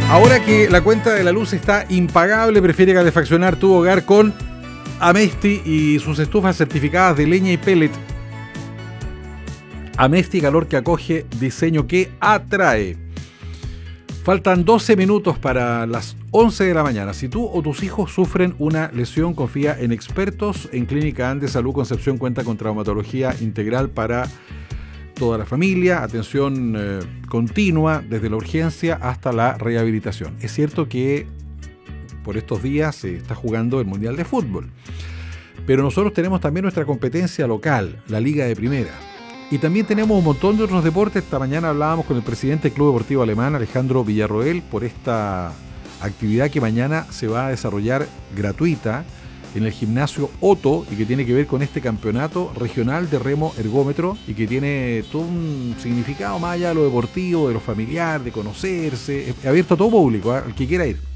Ahora que la cuenta de la luz está impagable, prefiere calefaccionar tu hogar con Amesti y sus estufas certificadas de leña y pellet. Amesti, calor que acoge, diseño que atrae. Faltan 12 minutos para las 11 de la mañana. Si tú o tus hijos sufren una lesión, confía en expertos. En Clínica Andes Salud Concepción cuenta con traumatología integral para toda la familia, atención continua desde la urgencia hasta la rehabilitación. Es cierto que por estos días se está jugando el Mundial de Fútbol, pero nosotros tenemos también nuestra competencia local, la Liga de Primera. Y también tenemos un montón de otros deportes. Esta mañana hablábamos con el presidente del Club Deportivo Alemán, Alejandro Villarroel, por esta actividad que mañana se va a desarrollar gratuita en el gimnasio Otto y que tiene que ver con este campeonato regional de remo ergómetro y que tiene todo un significado más allá de lo deportivo, de lo familiar, de conocerse. Es abierto a todo público, al que quiera ir.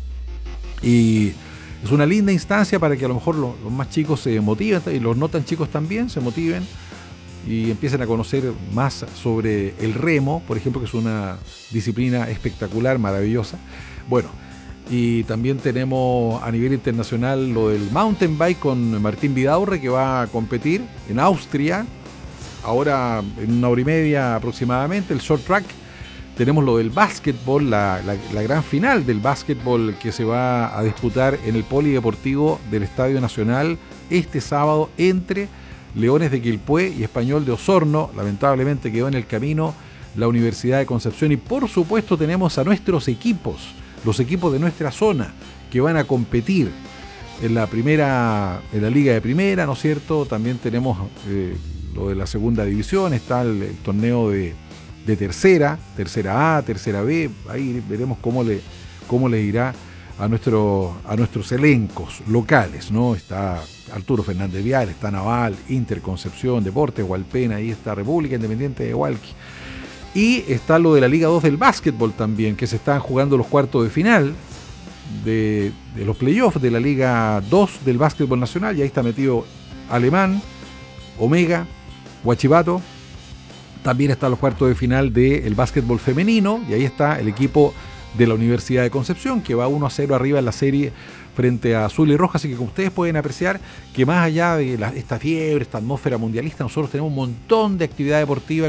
Y es una linda instancia para que a lo mejor los más chicos se motiven y los no tan chicos también se motiven y empiecen a conocer más sobre el remo, por ejemplo, que es una disciplina espectacular, maravillosa. Bueno, y también tenemos a nivel internacional lo del mountain bike con Martín Vidaurre, que va a competir en Austria, ahora en 1 hora y media aproximadamente, el short track. Tenemos lo del básquetbol, la gran final del básquetbol que se va a disputar en el Polideportivo del Estadio Nacional este sábado entre Leones de Quilpué y Español de Osorno. Lamentablemente quedó en el camino la Universidad de Concepción y por supuesto tenemos a nuestros equipos, los equipos de nuestra zona que van a competir en la Liga de Primera, ¿no es cierto? También tenemos lo de la segunda división, está el torneo de tercera A, tercera B, ahí veremos cómo le irá a nuestros elencos locales, ¿no? Está Arturo Fernández Vial, está Naval, Interconcepción, Deportes, Hualpena, ahí está República Independiente de Hualqui. Y está lo de la Liga 2 del básquetbol también, que se están jugando los cuartos de final de los playoffs de la Liga 2 del básquetbol nacional, y ahí está metido Alemán, Omega, Huachipato. También están los cuartos de final del básquetbol femenino, y ahí está el equipo de la Universidad de Concepción, que va 1-0 arriba en la serie frente a Azul y Roja. Así que como ustedes pueden apreciar, que más allá de esta fiebre, esta atmósfera mundialista, nosotros tenemos un montón de actividad deportiva